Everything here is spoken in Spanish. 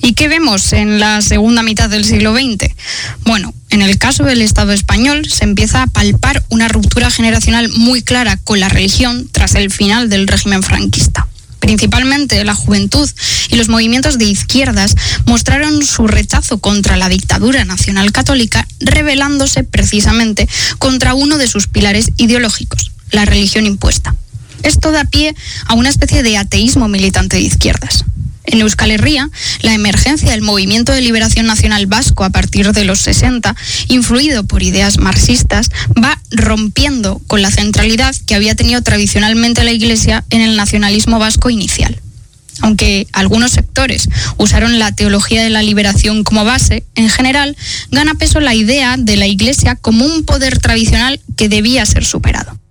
¿Y qué vemos en la segunda mitad del siglo XX? Bueno, en el caso del Estado español se empieza a palpar una ruptura generacional muy clara con la religión tras el final del régimen franquista. Principalmente la juventud y los movimientos de izquierdas mostraron su rechazo contra la dictadura nacional católica, rebelándose precisamente contra uno de sus pilares ideológicos, la religión impuesta. Esto da pie a una especie de ateísmo militante de izquierdas. En Euskal Herria, la emergencia del movimiento de liberación nacional vasco a partir de los 60, influido por ideas marxistas, va rompiendo con la centralidad que había tenido tradicionalmente la Iglesia en el nacionalismo vasco inicial. Aunque algunos sectores usaron la teología de la liberación como base, en general gana peso la idea de la Iglesia como un poder tradicional que debía ser superado.